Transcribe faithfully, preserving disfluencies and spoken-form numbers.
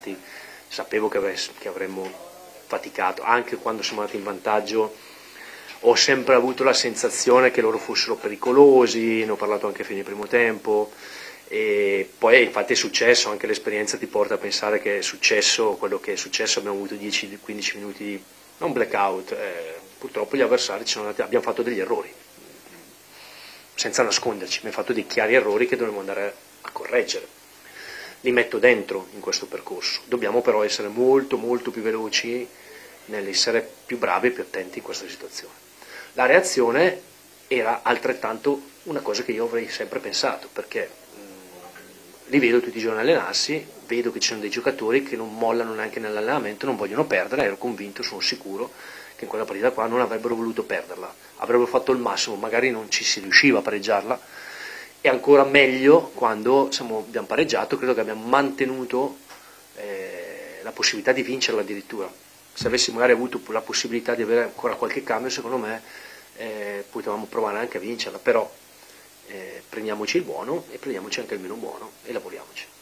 sapevo che, avrei, che avremmo faticato, anche quando siamo andati in vantaggio ho sempre avuto la sensazione che loro fossero pericolosi, ne ho parlato anche a fine primo tempo, e poi infatti è successo, anche l'esperienza ti porta a pensare che è successo quello che è successo, abbiamo avuto dieci quindici minuti di, non blackout, eh, purtroppo gli avversari ci sono andati, abbiamo fatto degli errori, senza nasconderci, abbiamo fatto dei chiari errori che dovremmo andare a correggere. Li metto dentro in questo percorso, dobbiamo però essere molto molto più veloci nell'essere più bravi e più attenti in questa situazione. La reazione era altrettanto una cosa che io avrei sempre pensato, perché mh, li vedo tutti i giorni allenarsi, vedo che ci sono dei giocatori che non mollano neanche nell'allenamento, non vogliono perdere, ero convinto, sono sicuro che in quella partita qua non avrebbero voluto perderla, avrebbero fatto il massimo, magari non ci si riusciva a pareggiarla, e ancora meglio quando siamo, abbiamo pareggiato, credo che abbiamo mantenuto eh, la possibilità di vincerla addirittura. Se avessimo magari avuto la possibilità di avere ancora qualche cambio, secondo me eh, potevamo provare anche a vincerla, però eh, prendiamoci il buono e prendiamoci anche il meno buono e lavoriamoci.